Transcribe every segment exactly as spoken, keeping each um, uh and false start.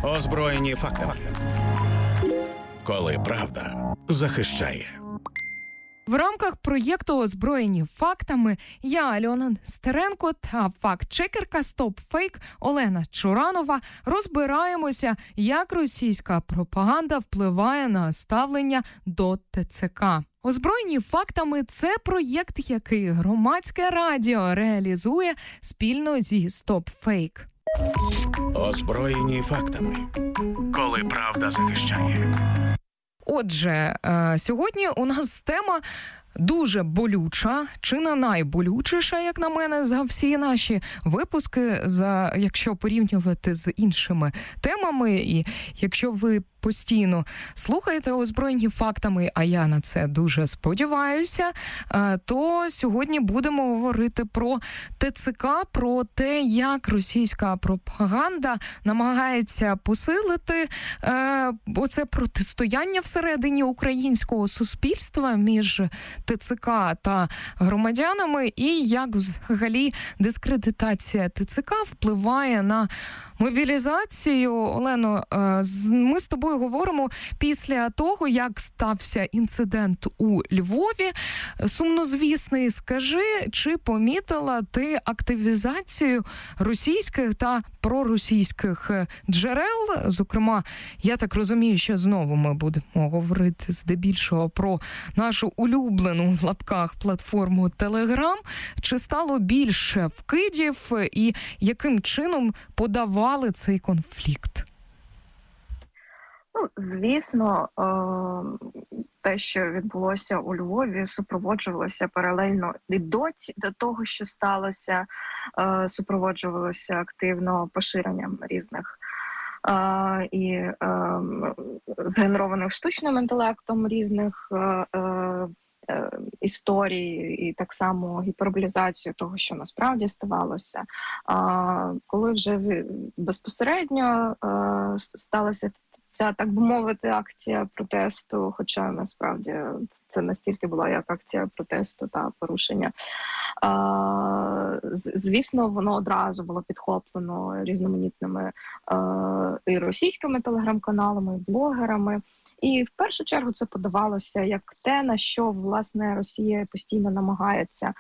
Озброєні фактами. Коли правда захищає. В рамках проєкту «Озброєні фактами» я, Альона Стеренко, та факт-чекерка «Стоп-фейк» Олена Чуранова розбираємося, як російська пропаганда впливає на ставлення до ТЦК. «Озброєні фактами» – це проєкт, який Громадське радіо реалізує спільно зі «Стоп-фейк». Озброєні фактами. Коли правда захищає. Отже, сьогодні у нас тема дуже болюча, чи не найболючіша, як на мене, за всі наші випуски, за якщо порівнювати з іншими темами. І якщо ви постійно слухаєте «Озброєні фактами», а я на це дуже сподіваюся, то сьогодні будемо говорити про ТЦК, про те, як російська пропаганда намагається посилити е, оце протистояння всередині українського суспільства між ТЦК та громадянами, і як взагалі дискредитація ТЦК впливає на мобілізацію. Олено, ми з тобою говоримо після того, як стався інцидент у Львові, сумнозвісний. Скажи, чи помітила ти активізацію російських та проросійських джерел? Зокрема, я так розумію, що знову ми будемо говорити здебільшого про нашу улюблену в лапках платформу Telegram. Чи стало більше вкидів і яким чином подавали цей конфлікт? Ну, звісно, те, що відбулося у Львові, супроводжувалося паралельно і до, до того, що сталося, супроводжувалося активно поширенням різних і згенерованих штучним інтелектом різних історій, і так само гіперболізацію того, що насправді ставалося. Коли вже безпосередньо сталося ця, так би мовити, акція протесту, хоча насправді це настільки була як акція протесту та порушення. Звісно, воно одразу було підхоплено різноманітними і російськими телеграм-каналами, і блогерами. І в першу чергу це подавалося як те, на що, власне, Росія постійно намагається,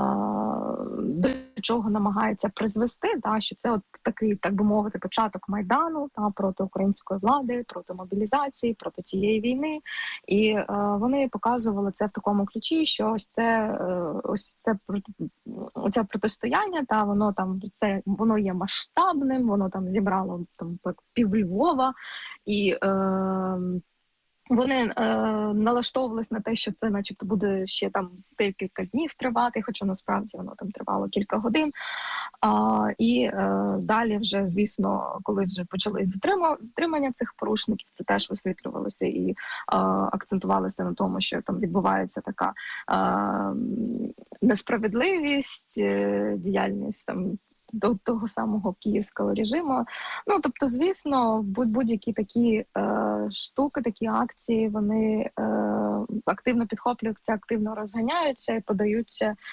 до чого намагається призвести, да, що це от такий, так би мовити, початок Майдану та, проти української влади, проти мобілізації, проти цієї війни. І е, вони показували це в такому ключі, що ось це, е, ось це оце протистояння, та воно там це воно є масштабним, воно там зібрало там пів Львова, і е, вони е, налаштовувались на те, що це начебто буде ще там декілька днів тривати, хоча насправді воно там тривало кілька годин. А, і е, далі вже, звісно, коли вже почали затримання цих порушників, це теж висвітлювалося і е, акцентувалося на тому, що там відбувається така е, несправедливість, е, діяльність там до того самого київського режиму. Ну, тобто, звісно, будь-які такі е, штуки, такі акції, вони е, активно підхоплюються, активно розганяються і подаються е,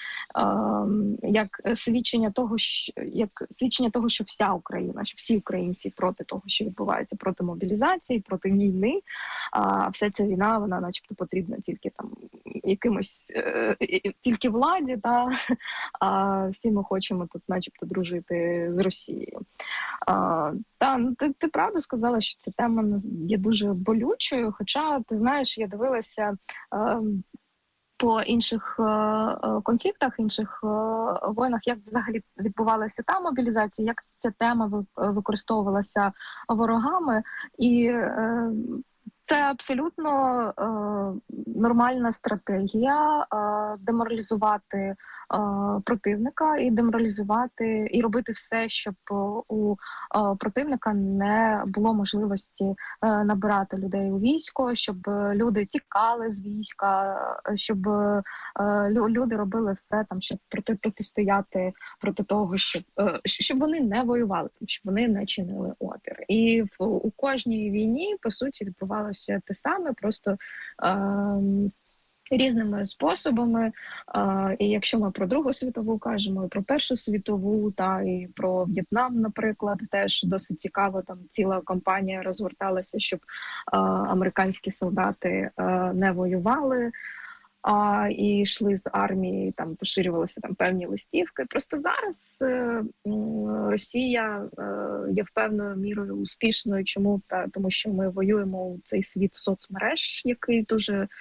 як свідчення того, що, як свідчення того, що вся Україна, що всі українці проти того, що відбувається, проти мобілізації, проти війни. А вся ця війна, вона начебто потрібна тільки там якимось, е, тільки владі, та а всі ми хочемо тут начебто дружити жити з Росією. А, та, ну, ти, ти правду сказала, що ця тема є дуже болючою, хоча, ти знаєш, я дивилася а, по інших а, конфліктах, інших а, воїнах, як взагалі відбувалася та мобілізація, як ця тема використовувалася ворогами, і а, це абсолютно е, нормальна стратегія е, деморалізувати е, противника і деморалізувати, і робити все, щоб у е, противника не було можливості е, набирати людей у військо, щоб люди тікали з війська, щоб е, люди робили все там, щоб проти, протистояти проти того, щоб, е, щоб вони не воювали, щоб вони не чинили опір. І в, у кожній війні, по суті, відбувалося те саме, просто е, різними способами. А, і якщо ми про Другу світову кажемо, і про Першу світову, та і про В'єтнам, наприклад, теж досить цікаво, там ціла кампанія розгорталася, щоб а, американські солдати а, не воювали, а і йшли з армії, там поширювалися там певні листівки. Просто зараз е, Росія е, є в певною мірою успішною. Чому? Та тому, що ми воюємо у цей світ соцмереж, який дуже е,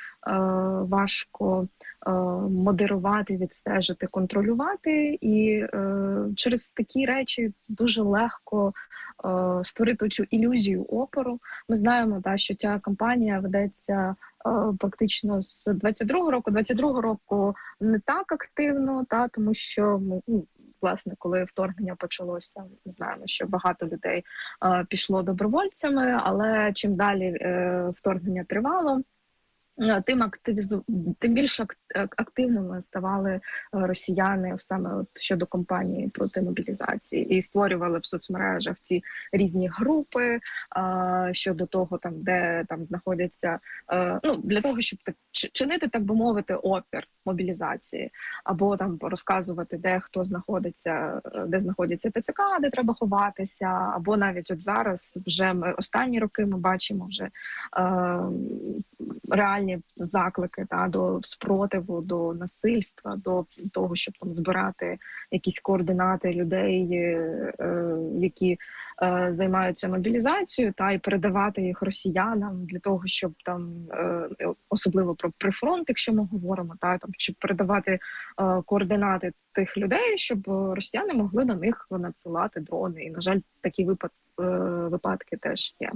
важко е, модерувати, відстежити, контролювати, і е, через такі речі дуже легко е, створити цю ілюзію опору. Ми знаємо, та, що ця кампанія ведеться фактично з двадцять другого року. двадцять другого року не так активно, та, тому що, ну, власне, коли вторгнення почалося, ми знаємо, що багато людей е, пішло добровольцями, але чим далі е, вторгнення тривало, тим активізу... тим більш активними ставали росіяни саме от щодо кампанії проти мобілізації, і створювали в соцмережах ці різні групи а, щодо того, там де там знаходяться, а, ну для того, щоб так чинити, так би мовити, опір мобілізації, або там розказувати, де хто знаходиться, де знаходяться ТЦК, де треба ховатися, або навіть от зараз вже ми останні роки ми бачимо вже а, реальні заклики та до спротиву, до насильства, до того, щоб там збирати якісь координати людей, е, які е, займаються мобілізацією, та і передавати їх росіянам для того, щоб там е, особливо про прифронт, якщо ми говоримо, та там щоб передавати е, координати тих людей, щоб росіяни могли на них надсилати дрони. І, на жаль, такі випад, е, випадки теж є.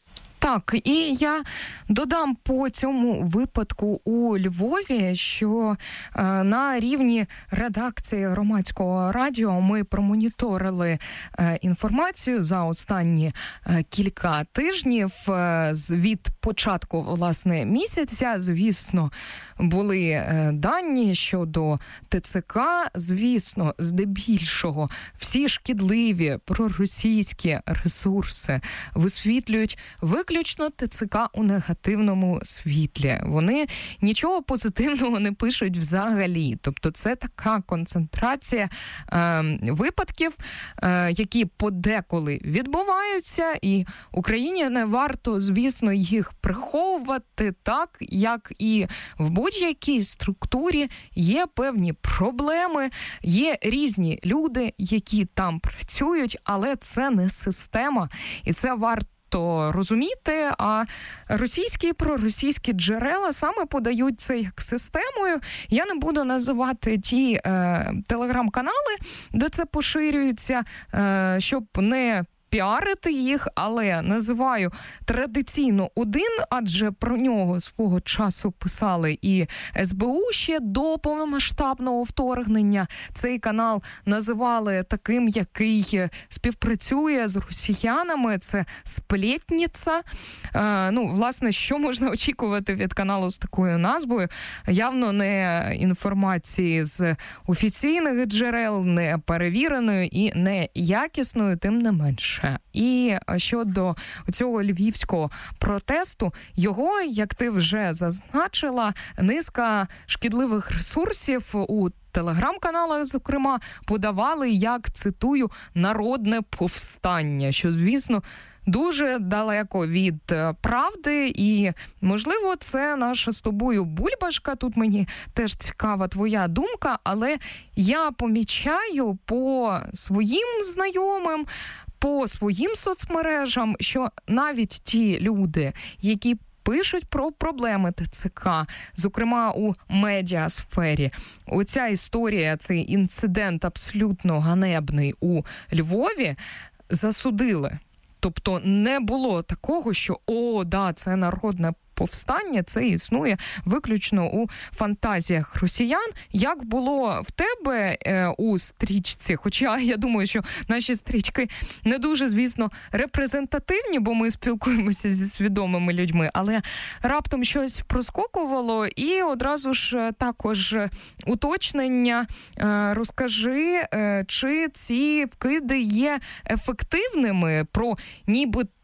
Так, і я додам по цьому випадку у Львові, що е, на рівні редакції Громадського радіо ми промоніторили е, інформацію за останні е, кілька тижнів е, від початку, власне, місяця. Звісно, були е, дані щодо ТЦК, звісно, здебільшого всі шкідливі проросійські ресурси висвітлюють виключно Виключно ТЦК у негативному світлі. Вони нічого позитивного не пишуть взагалі. Тобто це така концентрація е, випадків, е, які подеколи відбуваються, і Україні не варто, звісно, їх приховувати, так, як і в будь-якій структурі є певні проблеми, є різні люди, які там працюють, але це не система, і це варто то розуміти, а російські і проросійські джерела саме подають це як системою. Я не буду називати ті е, телеграм-канали, де це поширюється, е, щоб не піарити їх, але називаю традиційно один, адже про нього свого часу писали і ес бе у ще до повномасштабного вторгнення. Цей канал називали таким, який співпрацює з росіянами. Це «Сплетниця». Е, ну, власне, що можна очікувати від каналу з такою назвою? Явно не інформації з офіційних джерел, не перевіреною і не якісною, тим не менше. І щодо цього львівського протесту, його, як ти вже зазначила, низка шкідливих ресурсів у телеграм-каналах, зокрема, подавали як, цитую, «народне повстання», що, звісно, дуже далеко від правди, і, можливо, це наша з тобою бульбашка. Тут мені теж цікава твоя думка, але я помічаю по своїм знайомим, по своїм соцмережам, що навіть ті люди, які пишуть про проблеми ТЦК, зокрема у медіасфері. Оця історія, цей інцидент абсолютно ганебний у Львові, засудили. Тобто не було такого, що «О, да, це народне повстання», це існує виключно у фантазіях росіян. Як було в тебе е, у стрічці? Хоча я думаю, що наші стрічки не дуже, звісно, репрезентативні, бо ми спілкуємося зі свідомими людьми, але раптом щось проскокувало, і одразу ж також уточнення. Е, розкажи, е, чи ці вкиди є ефективними про ніби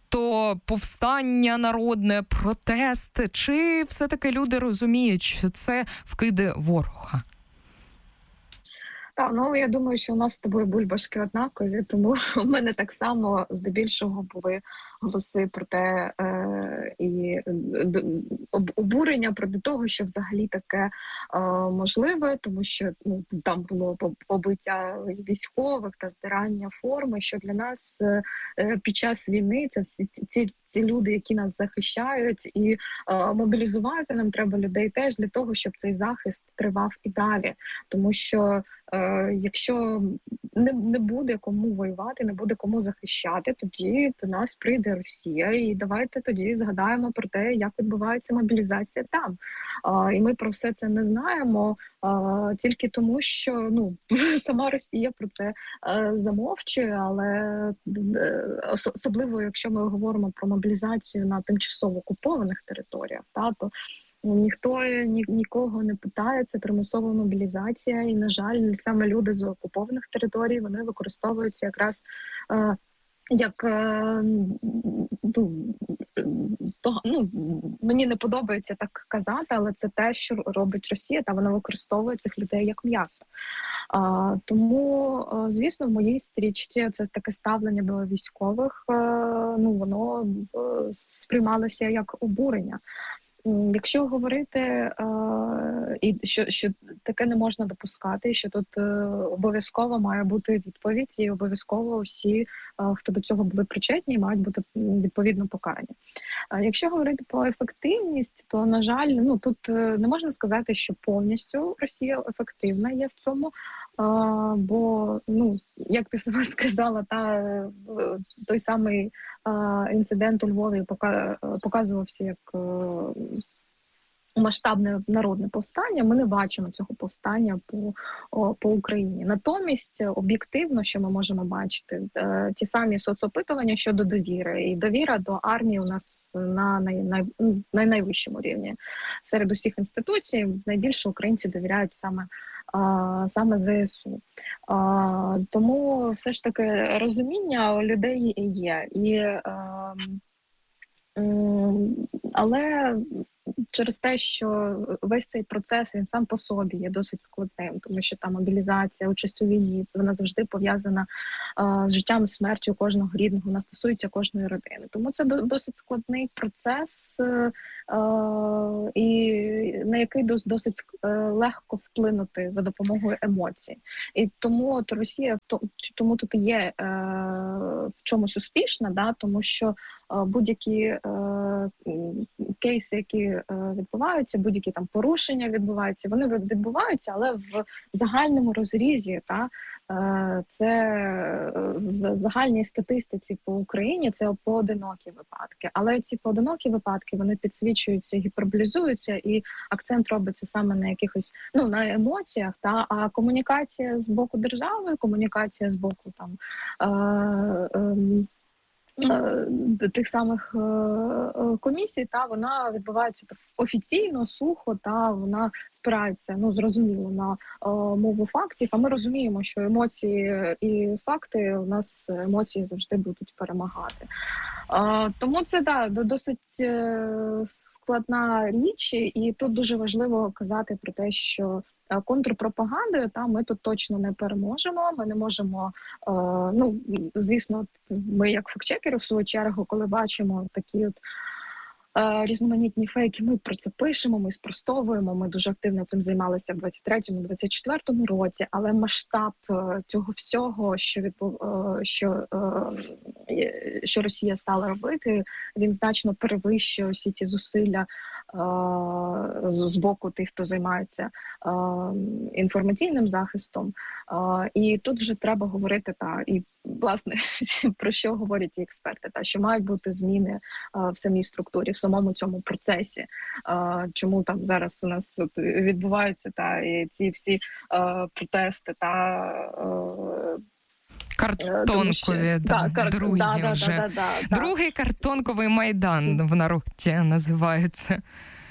то повстання народне, протести, чи все-таки люди розуміють, що це вкиди ворога? Так, ну я думаю, що у нас з тобою бульбашки однакові, тому у мене так само здебільшого були голоси про те е, і об, обурення проти того, що взагалі таке е, можливе, тому що ну, там було побиття військових та здирання форми, що для нас е, під час війни це всі ці ці люди, які нас захищають, і е, мобілізувати нам треба людей теж для того, щоб цей захист тривав і далі. Тому що е, якщо не, не буде кому воювати, не буде кому захищати, тоді до нас прийде Росія. І давайте тоді згадаємо про те, як відбувається мобілізація там. Е, і ми про все це не знаємо е, тільки тому, що ну, сама Росія про це е, замовчує, але е, особливо, якщо ми говоримо про мобілізацію на тимчасово окупованих територіях, та, то ніхто ні, нікого не питає, це примусова мобілізація, і, на жаль, саме люди з окупованих територій, вони використовуються якраз е, як е, ну, мені не подобається так казати, але це те, що робить Росія, та вона використовує цих людей як м'ясо. А, тому, звісно, в моїй стрічці це таке ставлення до військових, ну, воно сприймалося як обурення. Якщо говорити, е, і що, що таке не можна допускати, що тут е, обов'язково має бути відповідь, і обов'язково всі, е, хто до цього були причетні, мають бути відповідно покарані. А якщо говорити про ефективність, то, на жаль, ну тут е, не можна сказати, що повністю Росія ефективна є в цьому, е, бо, ну, як ти сама сказала, та той самий е, інцидент у Львові пока, показувався як е, масштабне народне повстання. Ми не бачимо цього повстання по, о, по Україні. Натомість, об'єктивно, що ми можемо бачити, е, ті самі соцопитування щодо довіри. І довіра до армії у нас на най, най, най, найвищому рівні. Серед усіх інституцій найбільше українці довіряють саме А, саме ЗСУ. А, тому все ж таки розуміння у людей є. І, а, але через те, що весь цей процес, він сам по собі є досить складним, тому що та мобілізація, участь у війні, вона завжди пов'язана а, з життям і смертю кожного рідного, вона стосується кожної родини. Тому це до, досить складний процес, а, і на який дос, досить легко вплинути за допомогою емоцій. І тому от Росія, то, тому тут є а, в чомусь успішна, да, тому що а, будь-які а, кейси, які відбуваються, будь-які там порушення відбуваються, вони відбуваються, але в загальному розрізі, та, це в загальній статистиці по Україні це поодинокі випадки. Але ці поодинокі випадки, вони підсвічуються, гіперболізуються, і акцент робиться саме на якихось, ну, на емоціях, та, а комунікація з боку держави, комунікація з боку там е- е- тих самих комісій, та вона відбувається офіційно, сухо, та вона спирається, ну, зрозуміло, на мову фактів, а ми розуміємо, що емоції і факти, у нас емоції завжди будуть перемагати. Тому це, да, досить складна річ, і тут дуже важливо казати про те, що контрпропагандою, та, ми тут точно не переможемо, ми не можемо, е, ну, звісно, ми як фактчекери в свою чергу, коли бачимо такі от е, різноманітні фейки, ми про це пишемо, ми спростовуємо, ми дуже активно цим займалися в двадцять третьому - двадцять четвертому році, але масштаб е, цього всього, що, відбув, е, що, е, що Росія стала робити, він значно перевищує усі ті зусилля з боку тих, хто займається інформаційним захистом. І тут вже треба говорити, та, і, власне, про що говорять ці експерти, та, що мають бути зміни в самій структурі, в самому цьому процесі. Чому там зараз у нас відбуваються, та, і ці всі протести, та, картонкові, да, да, кар... другі да, да, вже. Да, да, да, Другий картонковий Майдан в народі називається.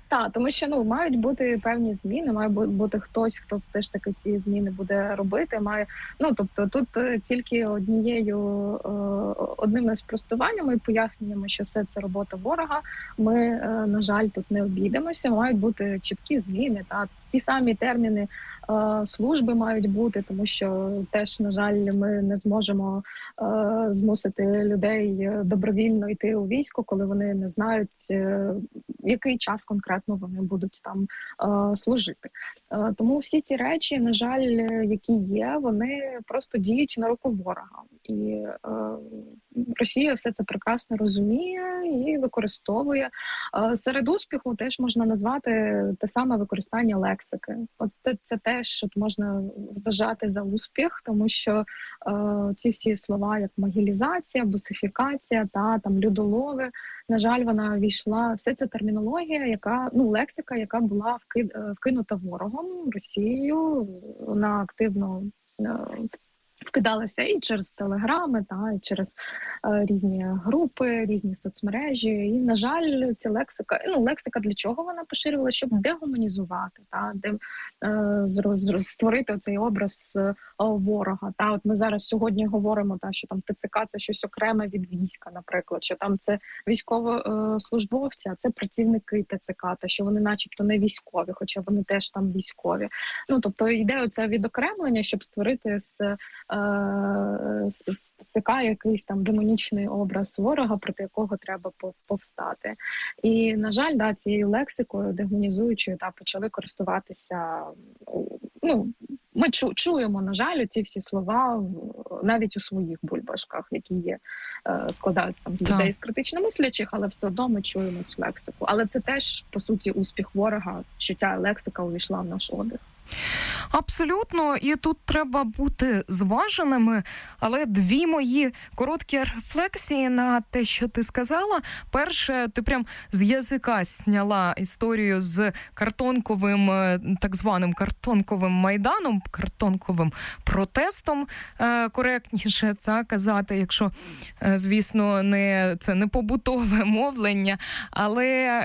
Так, тому що ну мають бути певні зміни, має бути хтось, хто все ж таки ці зміни буде робити. Має ну тобто тут тільки однією одними спростуваннями і поясненнями, що все це робота ворога. Ми, на жаль, тут не обійдемося. Мають бути чіткі зміни. Та ті самі терміни е, служби мають бути, тому що теж, на жаль, ми не зможемо е, змусити людей добровільно йти у військо, коли вони не знають, е, який час конкретно вони будуть там е, служити. Е, тому всі ці речі, на жаль, які є, вони просто діють на руку ворога. І е, Росія все це прекрасно розуміє і використовує. Е, серед успіху теж можна назвати те саме використання лексики. От це, це теж от можна вважати за успіх, тому що е, ці всі слова, як могилізація, бусифікація та там людолови, на жаль, вона війшла. Все це термінологія, яка ну лексика, яка була вкид, вкинута ворогом Росією, вона активно е, вкидалася і через телеграми, та і через е, різні групи, різні соцмережі. І, на жаль, ця лексика, ну, лексика для чого вона поширювала? Щоб дегуманізувати, та, де, е, зроз, створити цей образ е, ворога. Та, от ми зараз сьогодні говоримо, та, що там ТЦК – це щось окреме від війська, наприклад, що там це військовослужбовці, а це працівники ТЦК, та що вони начебто не військові, хоча вони теж там військові. Ну, тобто йде оце відокремлення, щоб створити з ТЦК якийсь там демонічний образ ворога, проти якого треба повстати. І, на жаль, да, цією лексикою дегуманізуючою та почали користуватися, ну, ми чу, чуємо, на жаль, ці всі слова навіть у своїх бульбашках, які є, складаються там з людей з критично мислячих, але все одно ми чуємо цю лексику. Але це теж, по суті, успіх ворога, що ця лексика увійшла в наш обіг. Абсолютно, і тут треба бути зваженими, але дві мої короткі рефлексії на те, що ти сказала. Перше, ти прям з язика зняла історію з картонковим, так званим картонковим майданом, картонковим протестом, коректніше так казати, якщо, звісно, не це не побутове мовлення. Але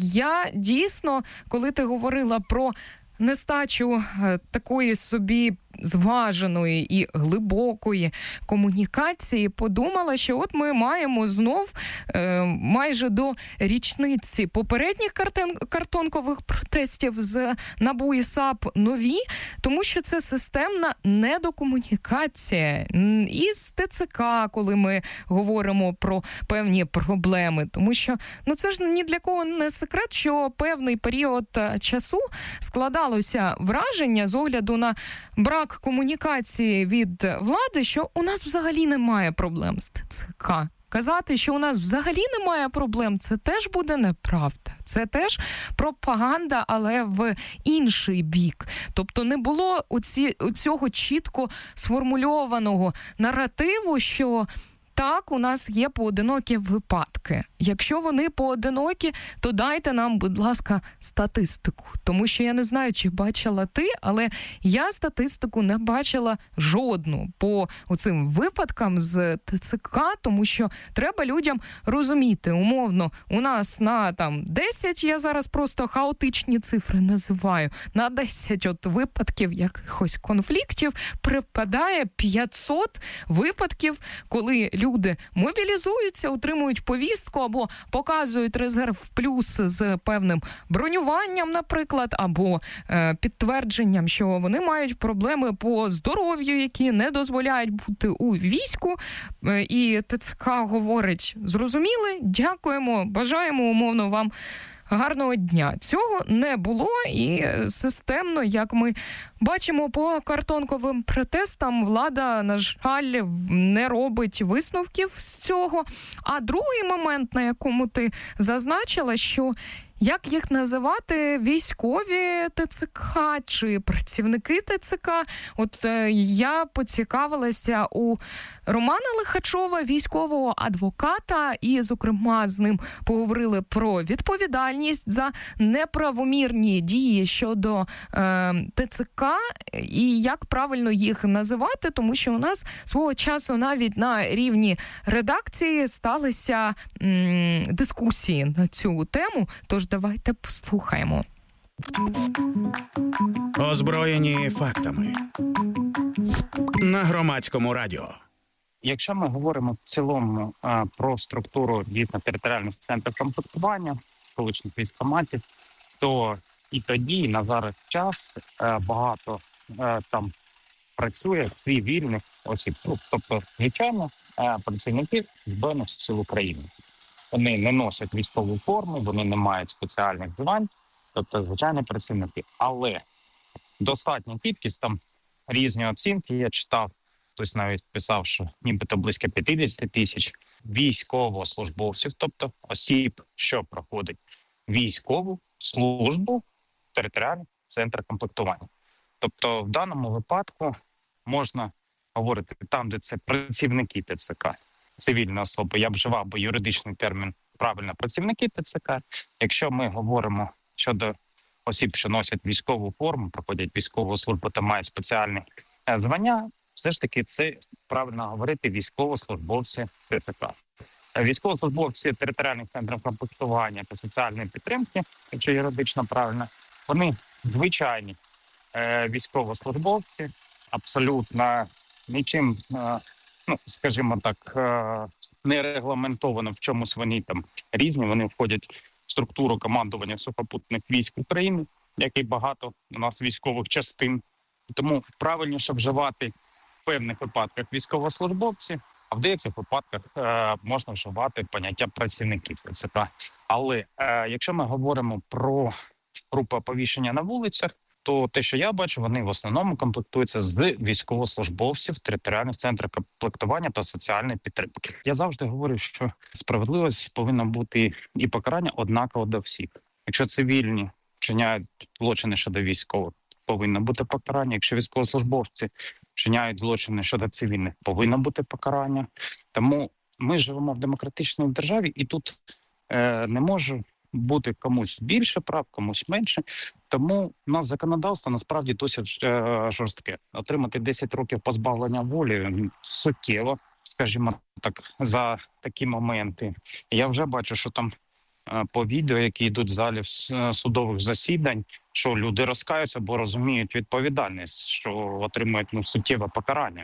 я дійсно, коли ти говорила про нестачу такої собі зваженої і глибокої комунікації, подумала, що от ми маємо знов е, майже до річниці попередніх картон, картонкових протестів з НАБУ і САП нові, тому що це системна недокомунікація із ТЦК, коли ми говоримо про певні проблеми, тому що ну це ж ні для кого не секрет, що певний період часу складалося враження з огляду на брак комунікації від влади, що у нас взагалі немає проблем з ТЦК. Казати, що у нас взагалі немає проблем, це теж буде неправда. Це теж пропаганда, але в інший бік. Тобто не було оці, цього чітко сформульованого наративу, що так, у нас є поодинокі випадки. Якщо вони поодинокі, то дайте нам, будь ласка, статистику. Тому що я не знаю, чи бачила ти, але я статистику не бачила жодну по оцим випадкам з ТЦК, тому що треба людям розуміти, умовно, у нас на там десять, я зараз просто хаотичні цифри називаю, на десять от випадків якихось конфліктів припадає п'ятсот випадків, коли люди мобілізуються, отримують повістку або показують резерв плюс з певним бронюванням, наприклад, або е, підтвердженням, що вони мають проблеми по здоров'ю, які не дозволяють бути у війську. Е, і ТЦК говорить: зрозуміли, дякуємо, бажаємо умовно вам гарного дня. Цього не було, і системно, як ми бачимо по картонковим протестам, влада, на жаль, не робить висновків з цього. А другий момент, на якому ти зазначила, що як їх називати, військові ТЦК чи працівники ТЦК? От е, я поцікавилася у Романа Лихачова, військового адвоката, і, зокрема, з ним поговорили про відповідальність за неправомірні дії щодо е, ТЦК і як правильно їх називати, тому що у нас свого часу навіть на рівні редакції сталися м, дискусії на цю тему. Тож давайте послухаємо. Озброєні фактами. На Громадському радіо. Якщо ми говоримо в цілому а, про структуру дійсно територіальних центрів комплектування, колишніх військкоматів, то і тоді, і на зараз час а, багато а, там працює цивільних осіб. Тобто, звичайно, а, працівників Збройних сил України. Вони не носять військову форму, вони не мають спеціальних звань, тобто звичайні працівники. Але достатня кількість, там різні оцінки, я читав, хтось навіть писав, що нібито близько п'ятдесят тисяч військовослужбовців, тобто осіб, що проходить військову службу в територіальних центрах комплектування. Тобто в даному випадку можна говорити там, де це працівники ТЦК, цивільні особи, я вживав би юридичний термін правильно працівники ТЦК. Якщо ми говоримо щодо осіб, що носять військову форму, проходять військову службу та мають спеціальні звання, все ж таки це правильно говорити військовослужбовці ТЦК. Військовослужбовці територіальних центрів комплектування та соціальної підтримки, якщо юридично правильно, вони звичайні е, військовослужбовці, абсолютно нічим, е, ну, скажімо так, е, не регламентовано в чомусь вони там різні, вони входять в структуру командування сухопутних військ України, як і багато у нас військових частин. Тому правильніше вживати в певних випадках військовослужбовці, а в деяких випадках е, можна вживати поняття працівників ТЦК. Але е, якщо ми говоримо про групи оповіщення на вулицях, то те, що я бачу, вони в основному комплектуються з військовослужбовців територіальних центрів комплектування та соціальної підтримки. Я завжди говорю, що справедливість повинна бути і покарання однаково до всіх. Якщо цивільні вчиняють злочини щодо військових, повинно бути покарання. Якщо військовослужбовці вчиняють злочини щодо цивільних, повинно бути покарання. Тому ми живемо в демократичній державі, і тут е, не може бути комусь більше прав, комусь менше. Тому у нас законодавство насправді досить е, жорстке. Отримати десять років позбавлення волі суттєво, скажімо так, за такі моменти. Я вже бачу, що там е, по відео, які йдуть в залі судових засідань, що люди розкаються, бо розуміють відповідальність, що отримують ну, суттєве покарання.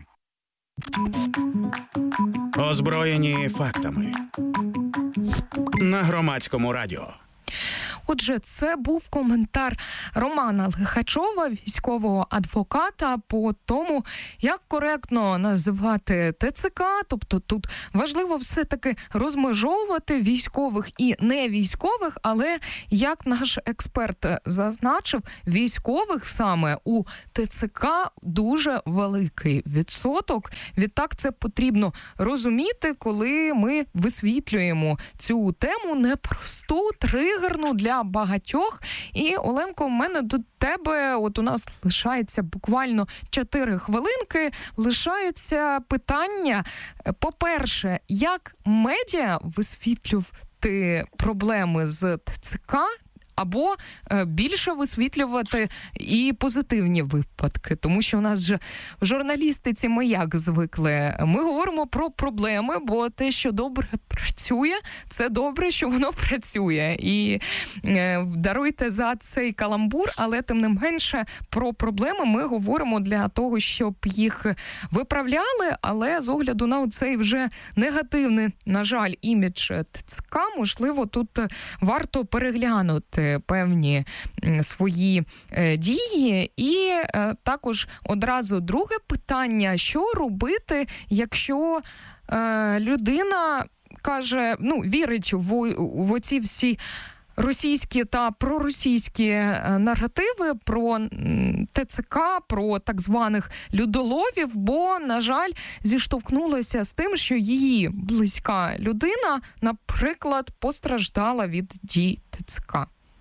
Озброєні фактами. На Громадському радіо. Отже, це був коментар Романа Лихачова, військового адвоката, по тому, як коректно називати ТЦК. Тобто тут важливо все-таки розмежовувати військових і невійськових, але, як наш експерт зазначив, військових саме у ТЦК дуже великий відсоток. Відтак це потрібно розуміти, коли ми висвітлюємо цю тему непросту, тригерну для багатьох. І, Оленко, в мене до тебе, от у нас лишається буквально чотири хвилинки, лишається питання. По-перше, як медіа висвітлювати проблеми з ТЦК, або е, більше висвітлювати і позитивні випадки. Тому що у нас же в журналістиці ми як звикли. Ми говоримо про проблеми, бо те, що добре працює, це добре, що воно працює. І е, даруйте за цей каламбур, але тим не менше про проблеми ми говоримо для того, щоб їх виправляли, але з огляду на цей вже негативний, на жаль, імідж ТЦК, можливо, тут варто переглянути певні свої е, дії. І е, також одразу друге питання, що робити, якщо е, людина каже, ну, вірить в, в оці всі російські та проросійські наративи про ТЦК, про так званих людоловів, бо, на жаль, зіштовхнулася з тим, що її близька людина, наприклад, постраждала від дій ТЦК.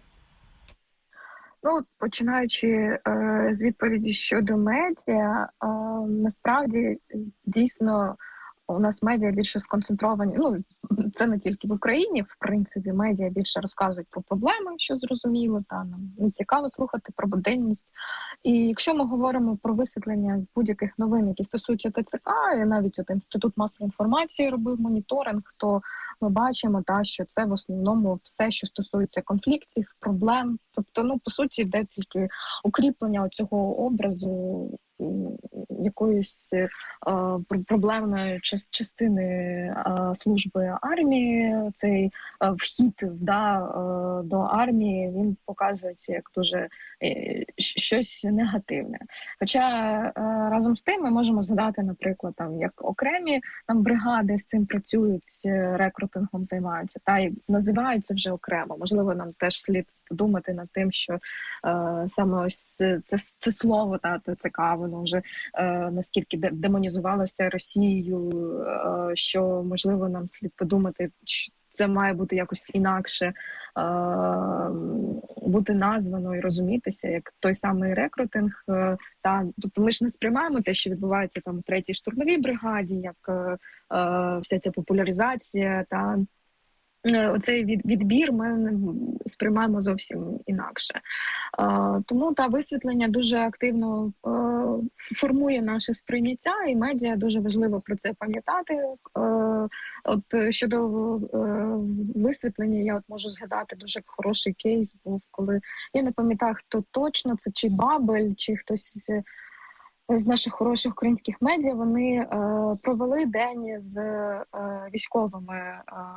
Ну, починаючи е, з відповіді щодо медіа, е, насправді, дійсно, у нас медіа більше сконцентровані, ну, це не тільки в Україні, в принципі, медіа більше розказують про проблеми, що зрозуміло, та нам не цікаво слухати про буденність. І якщо ми говоримо про висвітлення будь-яких новин, які стосуються ТЦК, і навіть от Інститут масової інформації робив моніторинг, то ми бачимо, та, що це в основному все, що стосується конфліктів, проблем. Тобто, ну, по суті, йде тільки укріплення цього образу якоїсь е, проблемної частини е, служби армії. Цей е, вхід да, е, до армії, він показується як дуже е, щось негативне. Хоча е, разом з тим ми можемо згадати, наприклад, там, як окремі там, бригади з цим працюють, рекрутингом займаються, та й називаються вже окремо. Можливо, нам теж слід подумати над тим, що е, саме ось це, це, це слово та ТЦК, воно вже е, наскільки демонізувалося Росією, е, що, можливо, нам слід подумати, що це має бути якось інакше е, бути названо і розумітися, як той самий рекрутинг. Е, та, тобто ми ж не сприймаємо те, що відбувається там у третій штурмовій бригаді, як е, е, вся ця популяризація та оцей відбір ми сприймаємо зовсім інакше. Тому та висвітлення дуже активно формує наше сприйняття, і медіа дуже важливо про це пам'ятати. От щодо висвітлення, я от можу згадати дуже хороший кейс був, коли я не пам'ятаю, хто точно, це чи Бабель, чи хтось з наших хороших українських медіа, вони провели день з військовими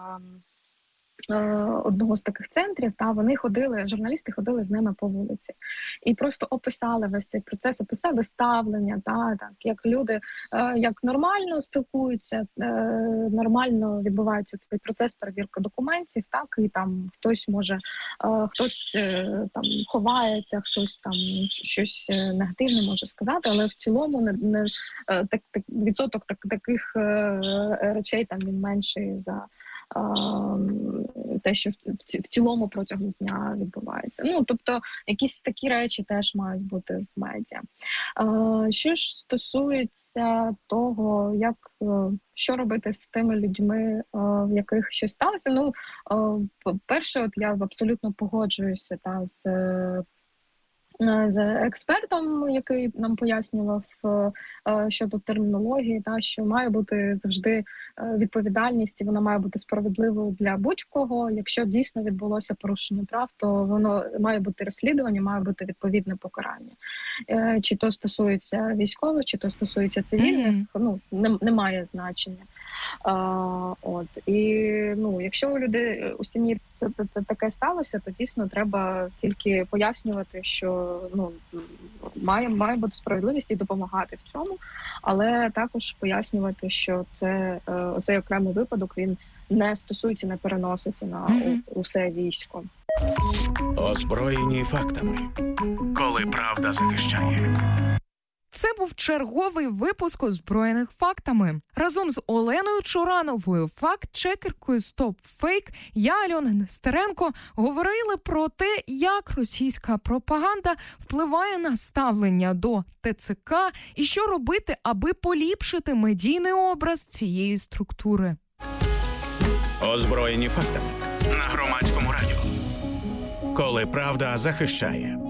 одного з таких центрів, та вони ходили, журналісти ходили з ними по вулиці і просто описали весь цей процес, описали ставлення, та так як люди як нормально спілкуються, нормально відбувається цей процес перевірки документів, так і там хтось може, хтось там ховається, хтось там щось негативне може сказати, але в цілому не, не так, так відсоток так, таких речей там він менший за те, що в цілому протягом дня відбувається. Ну, тобто, якісь такі речі теж мають бути в медіа. Що ж стосується того, як, що робити з тими людьми, в яких щось сталося, ну, перше, от я абсолютно погоджуюся та, з з експертом, який нам пояснював щодо термінології, та, що має бути завжди відповідальність, і вона має бути справедливою для будь-кого. Якщо дійсно відбулося порушення прав, то воно має бути розслідування, має бути відповідне покарання. Чи то стосується військових, чи то стосується цивільних, mm-hmm. ну, не, не має значення. А, от. І, ну, якщо у людей, у сім'ї це, це, це таке сталося, то дійсно треба тільки пояснювати, що ну, має, має бути справедливість і допомагати в цьому, але також пояснювати, що це, оцей окремий випадок, він не стосується, не переноситься на mm-hmm. усе військо. Озброєні фактами. Коли правда захищає. Це був черговий випуск «Озброєних фактами». Разом з Оленою Чорановою, факт-чекеркою «Стоп Фейк», я, Альона Нестеренко, говорили про те, як російська пропаганда впливає на ставлення до ТЦК і що робити, аби поліпшити медійний образ цієї структури. «Озброєні фактами» на Громадському радіо. Коли правда захищає.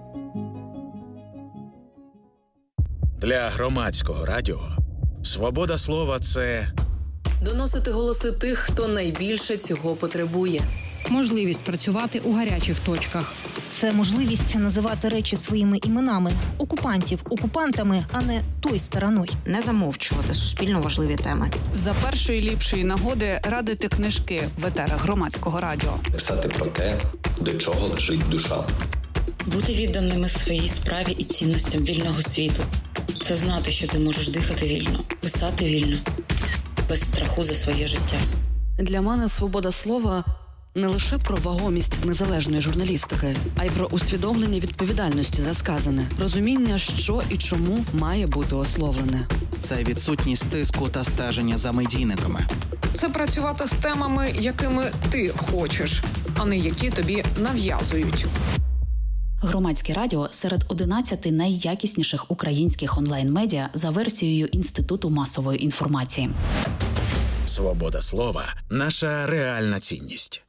Для Громадського радіо свобода слова – це доносити голоси тих, хто найбільше цього потребує. Можливість працювати у гарячих точках. Це можливість називати речі своїми іменами. Окупантів окупантами, а не той стороною. Не замовчувати суспільно важливі теми. За першої ліпшої нагоди радити книжки в етерах Громадського радіо. Писати про те, до чого лежить душа. Бути відданими своїй справі і цінностям вільного світу. Це знати, що ти можеш дихати вільно, писати вільно, без страху за своє життя. Для мене свобода слова не лише про вагомість незалежної журналістики, а й про усвідомлення відповідальності за сказане, розуміння, що і чому має бути ословлене. Це відсутність тиску та стеження за медійниками. Це працювати з темами, якими ти хочеш, а не які тобі нав'язують. Громадське радіо серед одинадцяти найякісніших українських онлайн-медіа за версією Інституту масової інформації. Свобода слова – наша реальна цінність.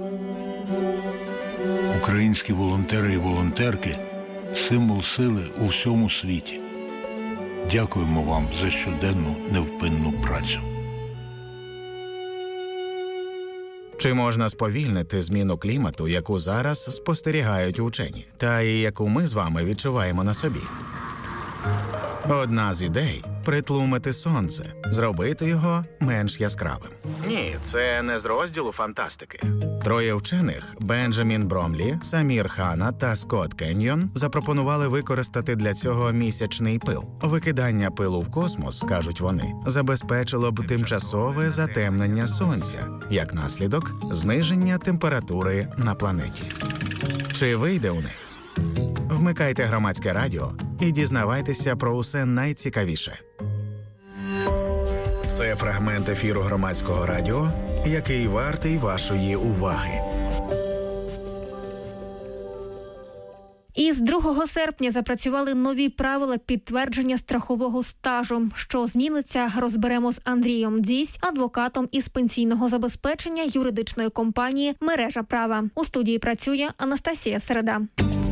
Українські волонтери і волонтерки – символ сили у всьому світі. Дякуємо вам за щоденну невпинну працю. Чи можна сповільнити зміну клімату, яку зараз спостерігають учені, та і яку ми з вами відчуваємо на собі? Одна з ідей – притлумити сонце, зробити його менш яскравим. Ні, це не з розділу фантастики. Троє вчених – Бенджамін Бромлі, Самір Хана та Скотт Кеньйон – запропонували використати для цього місячний пил. Викидання пилу в космос, кажуть вони, забезпечило б тимчасове затемнення сонця, як наслідок – зниження температури на планеті. Чи вийде у них? Вмикайте Громадське радіо і дізнавайтеся про усе найцікавіше. Це фрагмент ефіру Громадського радіо, який вартий вашої уваги. І з другого серпня запрацювали нові правила підтвердження страхового стажу. Що зміниться, розберемо з Андрієм Дзісь, адвокатом із пенсійного забезпечення юридичної компанії «Мережа права». У студії працює Анастасія Середа.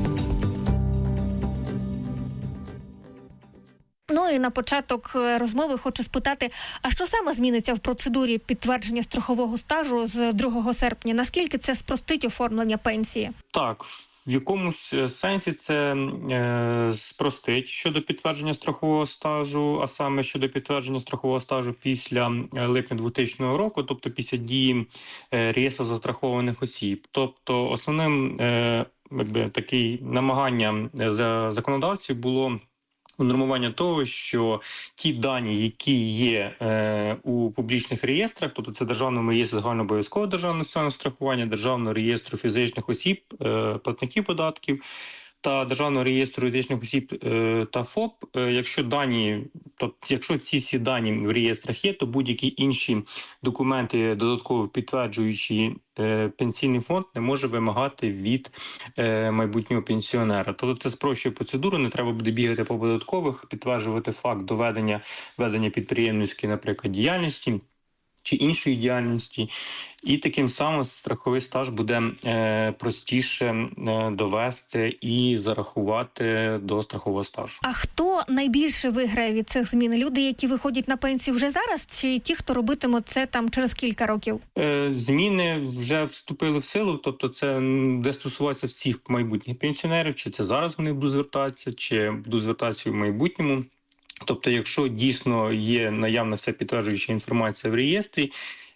Ну і на початок розмови хочу спитати, а що саме зміниться в процедурі підтвердження страхового стажу з другого серпня? Наскільки це спростить оформлення пенсії? Так, в якомусь сенсі це е, спростить щодо підтвердження страхового стажу, а саме щодо підтвердження страхового стажу після липня двохтисячного року, тобто після дії е, реєстру застрахованих осіб. Тобто основним е, якби, таке намагання за законодавців було унормування того, що ті дані, які є е, у публічних реєстрах, тобто це Державному реєстрі загальнообов'язкового державного соціального страхування, Державного реєстру фізичних осіб, е, платників податків та Державного реєстру юридичних осіб е, та ФОП, е, якщо дані, тобто якщо ці всі дані в реєстрах є, то будь-які інші документи, додатково підтверджуючи е, пенсійний фонд, не може вимагати від е, майбутнього пенсіонера. Тобто це спрощує процедуру, не треба буде бігати по податкових, підтверджувати факт доведення ведення підприємницької, наприклад, діяльності чи іншої діяльності. І таким самим страховий стаж буде е, простіше е, довести і зарахувати до страхового стажу. А хто найбільше виграє від цих змін? Люди, які виходять на пенсію вже зараз, чи ті, хто робитиме це там через кілька років? Е, зміни вже вступили в силу, тобто це де стосуватися всіх майбутніх пенсіонерів, чи це зараз вони будуть звертатися, чи будуть звертатися в майбутньому. Тобто, якщо дійсно є наявна вся підтверджуюча інформація в реєстрі,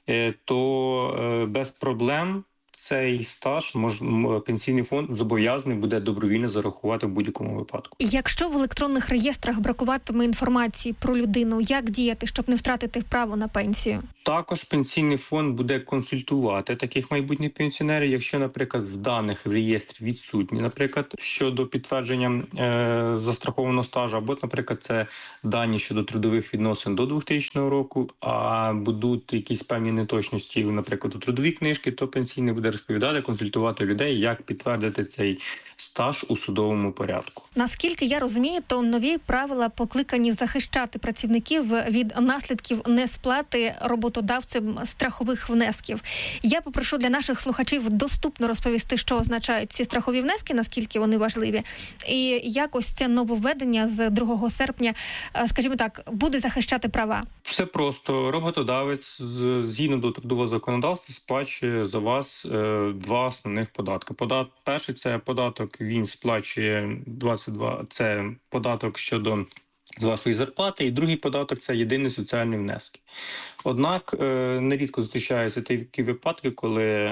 то без проблем цей стаж мож, пенсійний фонд зобов'язаний буде добровільно зарахувати в будь-якому випадку. Якщо в електронних реєстрах бракуватиме інформації про людину, як діяти, щоб не втратити право на пенсію? Також пенсійний фонд буде консультувати таких майбутніх пенсіонерів, якщо, наприклад, в даних в реєстрі відсутні, наприклад, щодо підтвердження е, застрахованого стажу, або, наприклад, це дані щодо трудових відносин до двохтисячного року, а будуть якісь певні неточності, наприклад, у трудовій книжці, то пенсійний буде розповідати, консультувати людей, як підтвердити цей стаж у судовому порядку. Наскільки я розумію, то нові правила покликані захищати працівників від наслідків несплати роботодавцем страхових внесків. Я попрошу для наших слухачів доступно розповісти, що означають ці страхові внески, наскільки вони важливі, і як ось це нововведення з другого серпня, скажімо так, буде захищати права. Все просто. Роботодавець згідно до трудового законодавства сплачує за вас два основних податки. Подат... Перший – це податок, він сплачує двадцять два, це податок щодо з вашої зарплати, і другий податок – це єдиний соціальний внески. Однак нерідко зустрічаються такі випадки, коли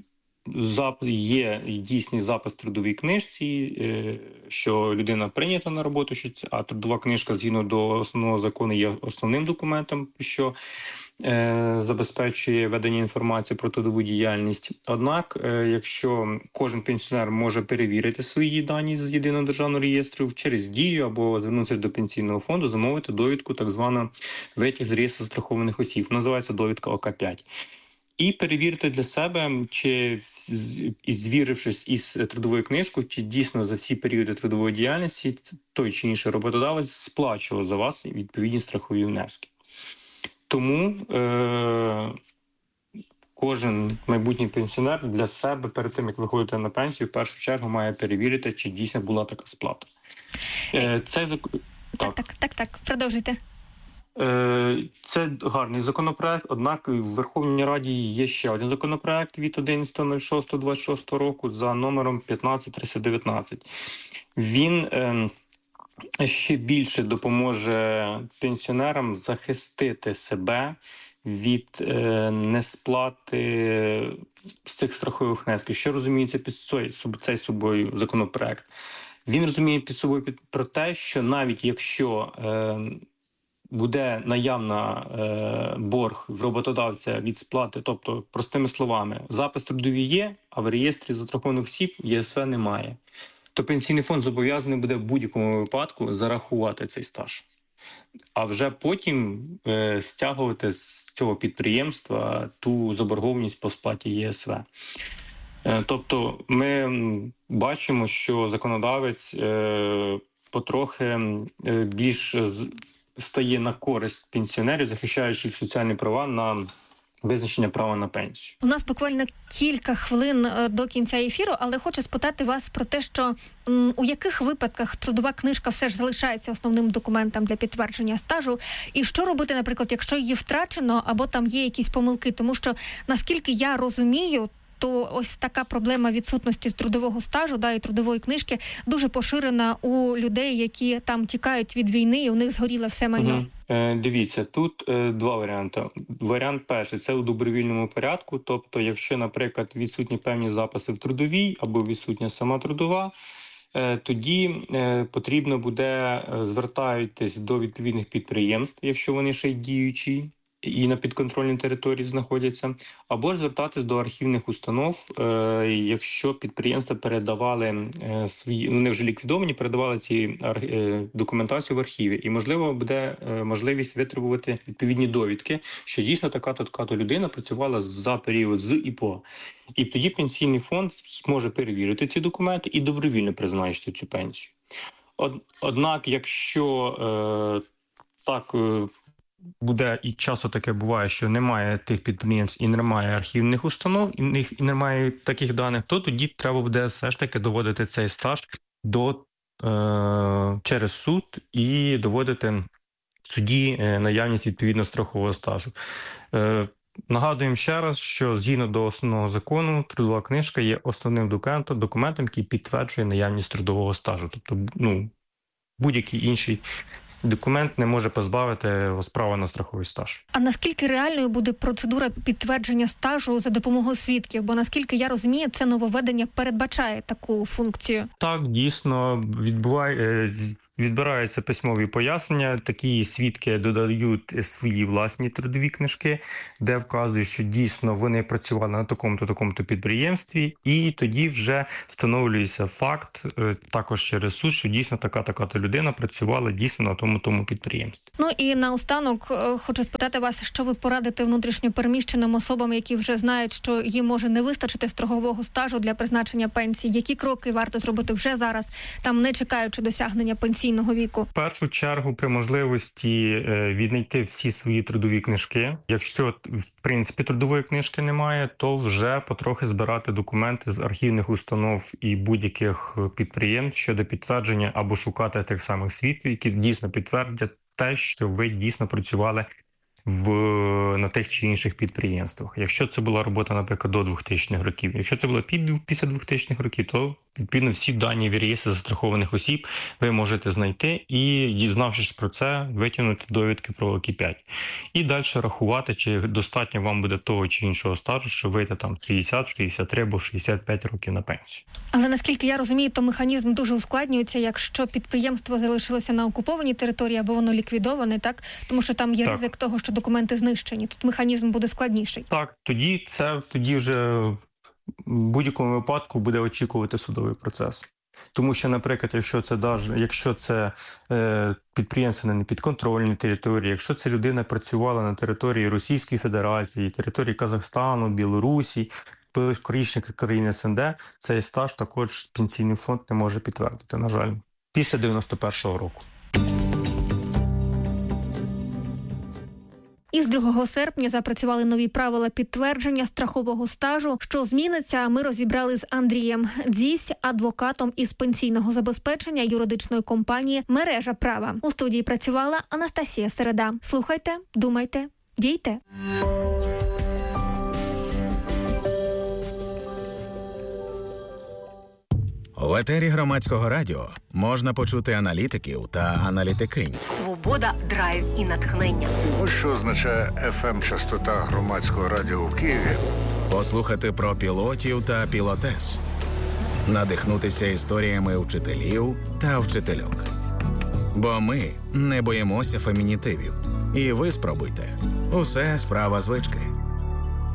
є дійсний запис в трудовій книжці, що людина прийнята на роботу, а трудова книжка згідно до основного закону є основним документом, що забезпечує ведення інформації про трудову діяльність. Однак, якщо кожен пенсіонер може перевірити свої дані з єдиного державного реєстру через Дію або звернутися до пенсійного фонду, замовити довідку, так звана витяг з реєстру застрахованих осіб. Називається довідка О К п'ять. І перевірити для себе, чи, звірившись із трудовою книжкою, чи дійсно за всі періоди трудової діяльності той чи інший роботодавець сплачував за вас відповідні страхові внески. Тому е- кожен майбутній пенсіонер для себе перед тим, як виходити на пенсію, в першу чергу має перевірити, чи дійсно була така сплата. Е- це... Так, так, так, так, продовжуйте. Це гарний законопроект, однак в Верховній Раді є ще один законопроект від одинадцятого шостого двадцять шостого року за номером п'ятнадцять триста дев'ятнадцять. Він ще більше допоможе пенсіонерам захистити себе від несплати з цих страхових внесків. Що розуміється під цей собою законопроект? Він розуміє під собою під, про те, що навіть якщо буде наявна е, борг в роботодавця від сплати, тобто, простими словами, запис трудовий є, а в реєстрі застрахованих осіб ЄСВ немає, то пенсійний фонд зобов'язаний буде в будь-якому випадку зарахувати цей стаж. А вже потім е, стягувати з цього підприємства ту заборгованість по сплаті ЄСВ. Е, тобто ми бачимо, що законодавець е, потрохи е, більш стає на користь пенсіонерів, захищаючи їх соціальні права на визначення права на пенсію. У нас буквально кілька хвилин до кінця ефіру, але хочу спитати вас про те, що м, у яких випадках трудова книжка все ж залишається основним документом для підтвердження стажу, і що робити, наприклад, якщо її втрачено або там є якісь помилки, тому що, наскільки я розумію, то ось така проблема відсутності трудового стажу, да, і трудової книжки дуже поширена у людей, які там тікають від війни, і у них згоріло все майно. Угу. Е, дивіться, тут е, два варіанти. Варіант перший – це у добровільному порядку, тобто якщо, наприклад, відсутні певні записи в трудовій або відсутня сама трудова, е, тоді е, потрібно буде звертатись до відповідних підприємств, якщо вони ще й діючі, і на підконтрольній території знаходяться, або звертатись до архівних установ, е, якщо підприємства передавали е, свої, вони вже ліквідовані, передавали ці е, документацію в архіві. І, можливо, буде е, можливість витребувати відповідні довідки, що дійсно така-то, така-то людина працювала за період з і по. І тоді пенсійний фонд зможе перевірити ці документи і добровільно призначити цю пенсію. Од, однак, якщо е, так... Е, буде і часто таке буває, що немає тих підприємств і немає архівних установ, і них і немає таких даних, то тоді треба буде все ж таки доводити цей стаж до е, через суд і доводити в суді е, наявність відповідно страхового стажу. Е, Нагадуємо ще раз, що згідно до основного закону трудова книжка є основним документом, документом, який підтверджує наявність трудового стажу. Тобто, ну, будь-який інший документ не може позбавити вас права на страховий стаж. А наскільки реальною буде процедура підтвердження стажу за допомогою свідків? Бо, наскільки я розумію, це нововведення передбачає таку функцію. Так, дійсно, відбуває, відбираються письмові пояснення. Такі свідки додають свої власні трудові книжки, де вказують, що дійсно вони працювали на такому-то, такому-то підприємстві, і тоді вже встановлюється факт, також через суд, що дійсно така-така-то людина працювала дійсно на тому тому підприємстві. Ну і наостанок хочу спитати вас, що ви порадите внутрішньопереміщеним особам, які вже знають, що їм може не вистачити страхового стажу для призначення пенсії. Які кроки варто зробити вже зараз, там не чекаючи досягнення пенсійного віку? В першу чергу при можливості віднайти всі свої трудові книжки. Якщо в принципі трудової книжки немає, то вже потрохи збирати документи з архівних установ і будь-яких підприємств щодо підтвердження або шукати тих самих свідків, які дійсно підтвердять те, що ви дійсно працювали в, на тих чи інших підприємствах. Якщо це була робота, наприклад, до двохтисячних років, якщо це було після двохтисячних років, то відповідно всі дані в реєстрі застрахованих осіб ви можете знайти і, дізнавшись про це, витягнути довідки про Кі п'ять. І далі рахувати, чи достатньо вам буде того чи іншого стажу, щоб вийти там шістдесят, шістдесят три або шістдесят п'ять років на пенсію. Але наскільки я розумію, то механізм дуже ускладнюється, якщо підприємство залишилося на окупованій території або воно ліквідоване, так? Тому що там є так. ризик того, що документи знищені. Тут механізм буде складніший. Так, тоді це тоді вже в будь-якому випадку буде очікувати судовий процес. Тому що, наприклад, якщо це даже, якщо це е, підприємство на непідконтрольній території, якщо ця людина працювала на території Російської Федерації, території Казахстану, Білорусі, колишніх країн ес ен де, цей стаж також пенсійний фонд не може підтвердити, на жаль, після дев'яносто першого року. Із другого серпня запрацювали нові правила підтвердження страхового стажу. Що зміниться, ми розібрали з Андрієм Дзісь, адвокатом із пенсійного забезпечення юридичної компанії «Мережа права». У студії працювала Анастасія Середа. Слухайте, думайте, дійте. В етері Громадського радіо можна почути аналітиків та аналітикинь. Свобода, драйв і натхнення. Ось що означає еф ем-частота Громадського радіо в Києві. Послухати про пілотів та пілотес. Надихнутися історіями вчителів та вчительок. Бо ми не боїмося фемінітивів. І ви спробуйте. Усе справа звички.